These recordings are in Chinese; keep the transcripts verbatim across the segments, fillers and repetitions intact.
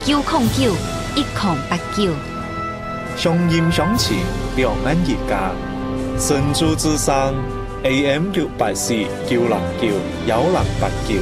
九空九一空八九。 相音相持，两岸一家，神州之声 A M 六八四九零九幺零八九。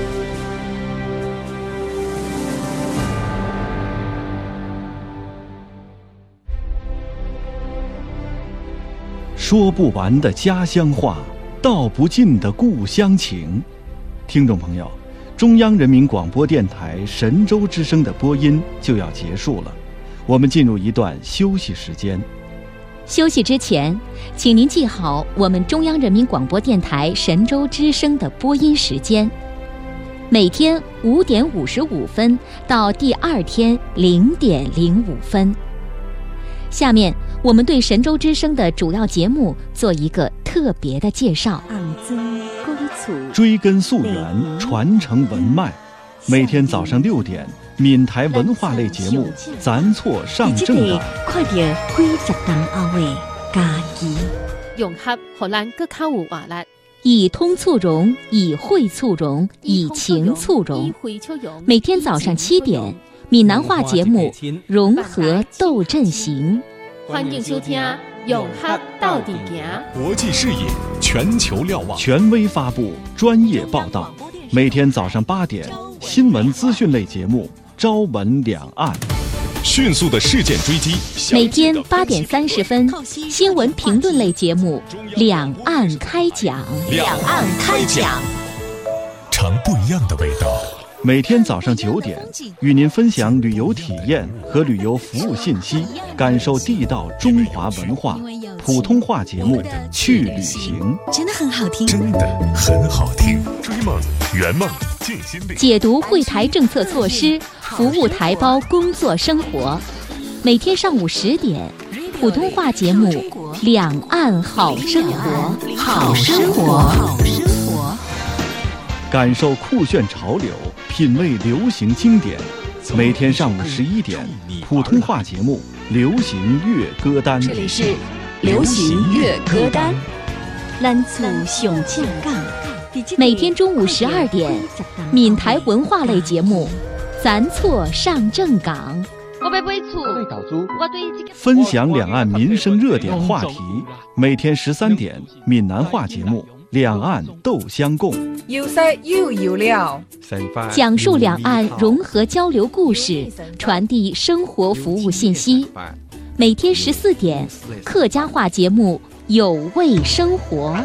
说不完的家乡话，道不尽的故乡情。听众朋友，中央人民广播电台神州之声的播音就要结束了，我们进入一段休息时间。 休息之前，请您记好我们中央人民广播电台神州之声的播音时间：每天五点五十五分到第二天零点零五分。下面我们对神州之声的主要节目做一个特别的介绍。追根溯源，传承文脉。每天早上六点，闽台文化类节目《咱错上正港》。 快点几十档后的家己， 融合荷兰更较有活力。 以通促融，以会促融，以情促融。每天早上七点，闽南话节目《融合斗阵行》。 欢迎收听《融合到底行》。 国际视野，全球瞭望， 权威发布，专业报道。每天早上八点，新闻资讯类节目《朝闻两岸》。 迅速的事件追击。 每天八点三十分，新闻评论类节目《两岸开讲》。 两岸开讲，尝不一样的味道。 每天早上九点，与您分享旅游体验和旅游服务信息，感受地道中华文化。普通话节目《去旅行》 真的很好听， 真的很好听。追梦圆梦尽心力， 解读会台政策措施，服务台胞工作生活。每天上午十点，普通话节目《两岸好生活》。 好生活，好生活。 感受酷炫潮流，品味流行经典。每天上午十一点，普通话节目《流行乐歌单》。 这里是流行乐歌单。咱厝上正港。 每天中午十二点，闽台文化类节目《咱错上正港》。 我要买厝，我对这个分享两岸民生热点话题。每天十三点，闽南话节目《两岸斗相共》。 有色又有料， 讲述两岸融合交流故事，传递生活服务信息。每天十四点，客家话节目有味生活，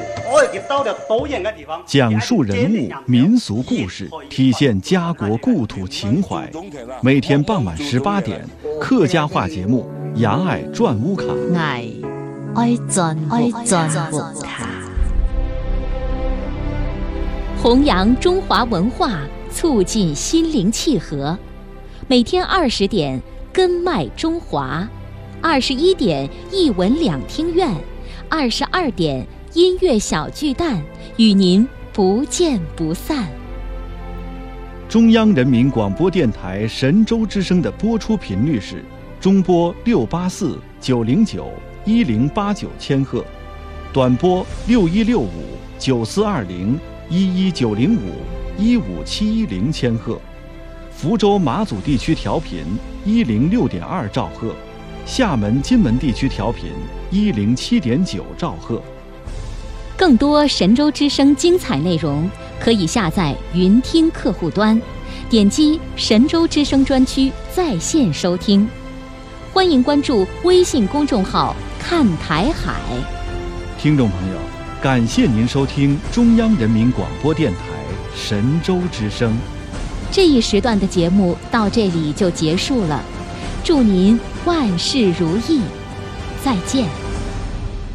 讲述人物民俗故事，体现家国故土情怀。每天傍晚十八点，客家话节目牙爱转乌卡， 爱爱转爱转乌卡， 弘扬中华文化，促进心灵契合。每天二十点，根脉中华。二十一点，一文两厅院。二十二点，音乐小巨蛋，与您不见不散。 中央人民广播电台神州之声的播出频率是中波六八四九零九一零八九千赫，短波六一六五九四二零一一九零五一五七一零千赫，福州马祖地区调频一零六点二兆赫，厦门金门地区调频一零七点九兆赫。 更多神州之声精彩内容，可以下载云听客户端，点击神州之声专区在线收听。欢迎关注微信公众号看台海。 听众朋友，感谢您收听中央人民广播电台神州之声。 这一时段的节目到这里就结束了，祝您万事如意，再见。